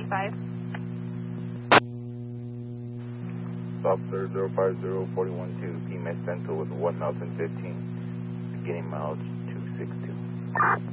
050-4115. Officer 050-4112, PMS Central with 1015, beginning mileage 262.